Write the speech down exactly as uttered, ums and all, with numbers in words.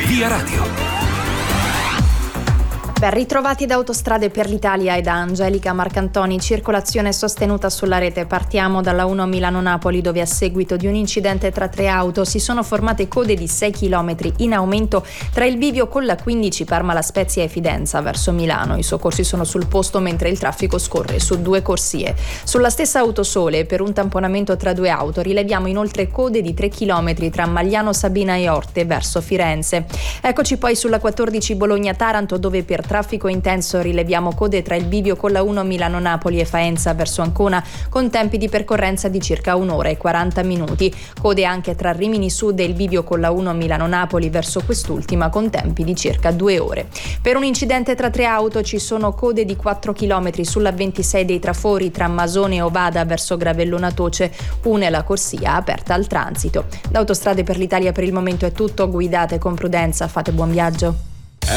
Via Radio. Ben ritrovati da Autostrade per l'Italia e da Angelica Marcantoni. Circolazione sostenuta sulla rete. Partiamo dalla uno Milano-Napoli, dove a seguito di un incidente tra tre auto si sono formate code di sei chilometri in aumento tra il bivio con la quindici Parma La Spezia e Fidenza verso Milano. I soccorsi sono sul posto mentre il traffico scorre su due corsie. Sulla stessa Autosole, per un tamponamento tra due auto, rileviamo inoltre code di tre chilometri tra Magliano Sabina e Orte verso Firenze. Eccoci poi sulla quattordici Bologna-Taranto, dove per traffico intenso rileviamo code tra il bivio con la uno Milano-Napoli e Faenza verso Ancona, con tempi di percorrenza di circa un'ora e quaranta minuti. Code anche tra Rimini Sud e il bivio con la uno Milano-Napoli verso quest'ultima, con tempi di circa due ore. Per un incidente tra tre auto ci sono code di quattro chilometri sulla ventisei dei Trafori tra Masone e Ovada verso Gravellona Toce, une la corsia aperta al transito. Da Autostrade per l'Italia per il momento è tutto, guidate con prudenza, fate buon viaggio.